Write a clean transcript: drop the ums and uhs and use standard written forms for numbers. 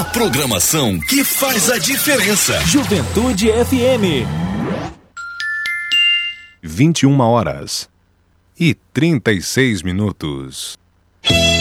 A programação que faz a diferença. Juventude FM. 21h36.